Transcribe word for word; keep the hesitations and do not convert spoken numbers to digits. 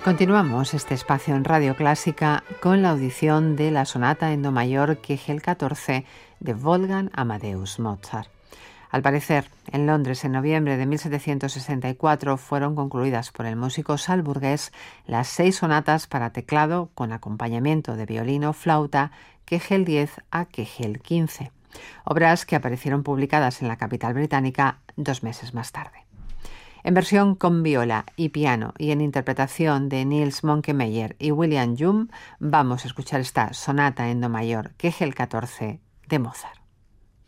Continuamos este espacio en Radio Clásica con la audición de la sonata en do mayor K G catorce de Wolfgang Amadeus Mozart. Al parecer, en Londres en noviembre de mil setecientos sesenta y cuatro fueron concluidas por el músico salburgués las seis sonatas para teclado con acompañamiento de violín o flauta K G diez a K G quince, obras que aparecieron publicadas en la capital británica dos meses más tarde. En versión con viola y piano y en interpretación de Niels Monckemeyer y William Jum, vamos a escuchar esta sonata en do mayor K G catorce de Mozart.